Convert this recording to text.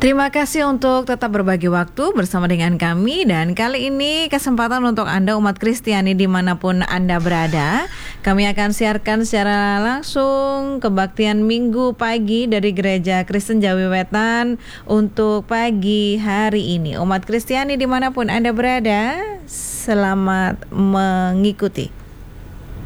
Terima kasih untuk tetap berbagi waktu bersama dengan kami. Dan kali ini kesempatan untuk Anda umat Kristiani dimanapun Anda berada. Kami akan siarkan secara langsung kebaktian Minggu pagi dari Gereja Kristen Jawi Wetan untuk pagi hari ini. Umat Kristiani dimanapun Anda berada, selamat mengikuti.